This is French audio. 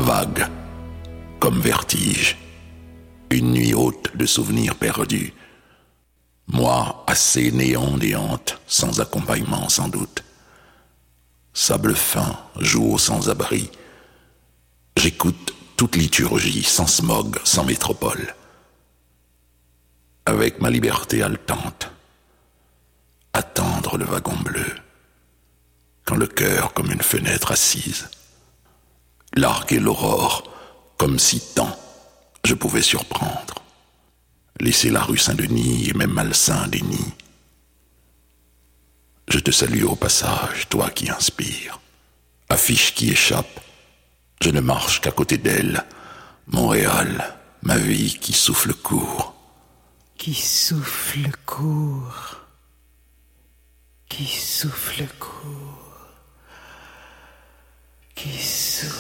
vague, comme vertige, une nuit haute de souvenirs perdus. Moi, assez néante, sans accompagnement sans doute. Sable fin, jour sans abri. J'écoute toute liturgie, sans smog, sans métropole. Avec ma liberté haletante, attendre le wagon bleu, quand le cœur comme une fenêtre assise, l'arc et l'aurore, comme si tant je pouvais surprendre, laisser la rue Saint-Denis et mes malsains dénis. Je te salue au passage, toi qui inspires, affiche qui échappe, je ne marche qu'à côté d'elle, Montréal, ma vie qui souffle court. Qui souffle court, qui souffle court, qui souffle.